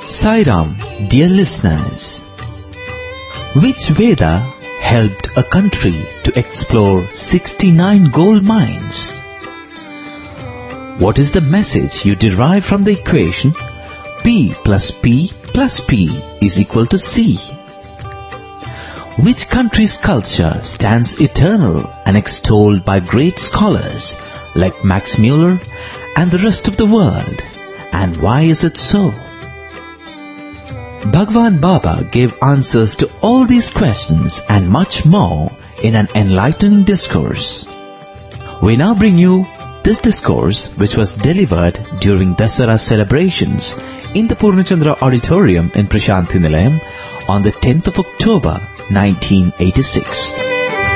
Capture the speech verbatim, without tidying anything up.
Sai Ram, dear listeners, which Veda helped a country to explore sixty-nine gold mines? What is the message you derive from the equation P plus P plus P is equal to C? Which country's culture stands eternal and extolled by great scholars like Max Muller and the rest of the world, and why is it so? Bhagwan Baba gave answers to all these questions and much more in an enlightening discourse. We now bring you this discourse, which was delivered during Dasara celebrations in the Purnachandra Auditorium in Prashanthi Nilayam on the tenth of October nineteen eighty-six.